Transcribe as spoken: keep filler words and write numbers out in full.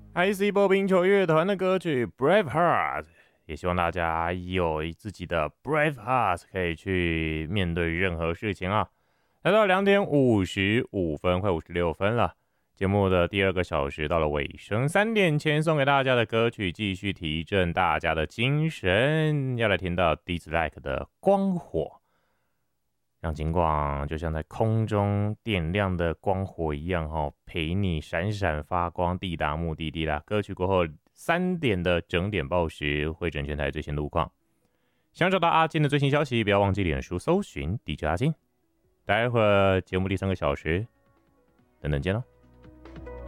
I C 步冰球乐团的歌曲《Brave Heart》，也希望大家有自己的 Brave Heart， 可以去面对任何事情啊。来到两点五十五分，快五十六分了。节目的第二个小时到了尾声，三点前送给大家的歌曲继续提振大家的精神，要来听到 Dislike 的光火。让金光就像在空中点亮的光火一样、哦、陪你闪闪发光抵达目的地啦。歌曲过后三点的整点报时会诊全台最新路况。想找到阿金的最新消息，不要忘记脸书搜寻 D J 阿金。待会儿节目第三个小时等等见咯。